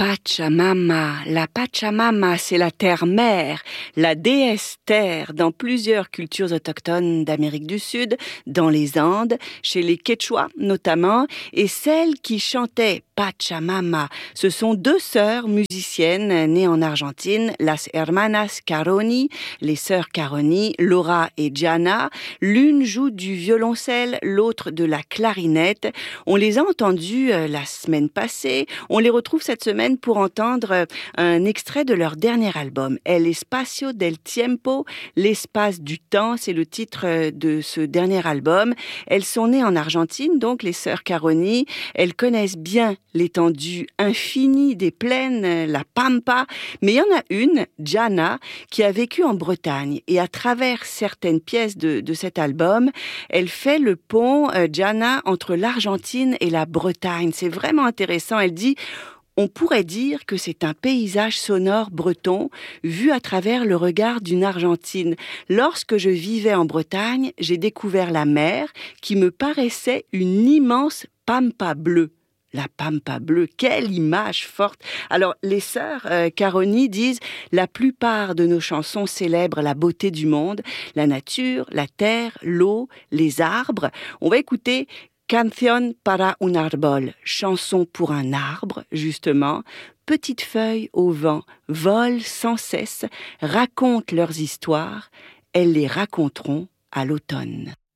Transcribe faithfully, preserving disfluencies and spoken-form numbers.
Pachamama. La Pachamama, c'est la terre-mère, la déesse terre dans plusieurs cultures autochtones d'Amérique du Sud, dans les Andes, chez les Quechua notamment, et celle qui chantait Pachamama. Ce sont deux sœurs musiciennes nées en Argentine, las hermanas Caroni, les sœurs Caroni, Laura et Gianna. L'une joue du violoncelle, l'autre de la clarinette. On les a entendues euh, la semaine passée. On les retrouve cette semaine pour entendre euh, un extrait de leur dernier album, El Espacio del Tiempo, l'espace du temps. C'est le titre euh, de ce dernier album. Elles sont nées en Argentine, donc les sœurs Caroni. Elles connaissent bien l'étendue infinie des plaines, la Pampa. Mais il y en a une, Gianna, qui a vécu en Bretagne. Et à travers certaines pièces de, de cet album, elle fait le pont, euh, Gianna, entre l'Argentine et la Bretagne. C'est vraiment intéressant. Elle dit... On pourrait dire que c'est un paysage sonore breton vu à travers le regard d'une Argentine. Lorsque je vivais en Bretagne, j'ai découvert la mer qui me paraissait une immense pampa bleue. La pampa bleue, quelle image forte! Alors, les sœurs euh, Caroni disent « La plupart de nos chansons célèbrent la beauté du monde, la nature, la terre, l'eau, les arbres. » On va écouter Canción para un árbol, chanson pour un arbre, justement. Petites feuilles au vent volent sans cesse, racontent leurs histoires. Elles les raconteront à l'automne.